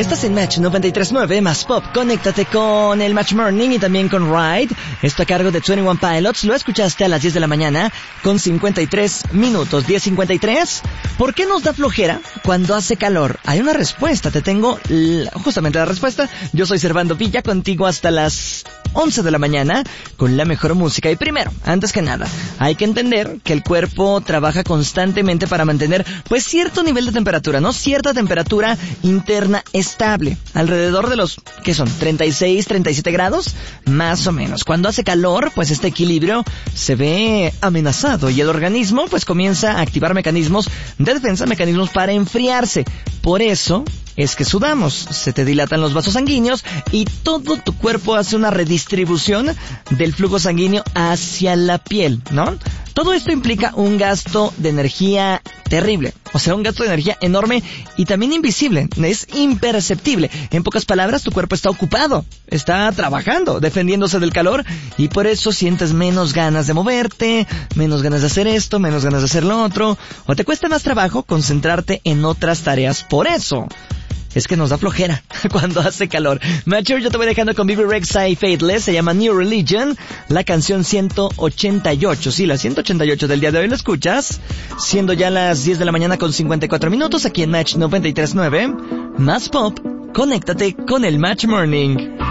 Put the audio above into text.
Estás en Match 93.9 más Pop. Conéctate con el Match Morning y también con Ride. Esto a cargo de 21 Pilots. Lo escuchaste a las 10 de la mañana con 53 minutos. 10:53. ¿Por qué nos da flojera cuando hace calor? Hay una respuesta. Te tengo justamente la respuesta. Yo soy Servando Villa, contigo hasta las 11 de la mañana con la mejor música. Y primero, antes que nada, hay que entender que el cuerpo trabaja constantemente para mantener pues cierto nivel de temperatura, ¿no? Cierta temperatura interna estable, alrededor de los, ¿qué son? 36, 37 grados, más o menos. Cuando hace calor, pues este equilibrio se ve amenazado y el organismo pues comienza a activar mecanismos de defensa, mecanismos para enfriarse. Por eso es que sudamos, se te dilatan los vasos sanguíneos y todo tu cuerpo hace una redistribución del flujo sanguíneo hacia la piel, ¿no? Todo esto implica un gasto de energía terrible, o sea, un gasto de energía enorme y también invisible, es imperceptible. En pocas palabras, tu cuerpo está ocupado, está trabajando, defendiéndose del calor y por eso sientes menos ganas de moverte, menos ganas de hacer esto, menos ganas de hacer lo otro, o te cuesta más trabajo concentrarte en otras tareas. Por eso es que nos da flojera cuando hace calor. Mature, yo te voy dejando con Bibi Rexha y Faithless. Se llama New Religion. La canción 188. Sí, la 188 del día de hoy la escuchas. Siendo ya las 10 de la mañana con 54 minutos aquí en Match 93.9. Más Pop. Conéctate con el Match Morning.